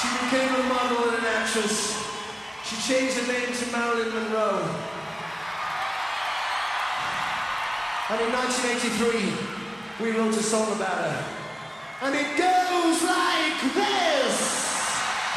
She became a model and an actress. She changed her name to Marilyn Monroe. And in 1983, we wrote a song about her. And it goes like this!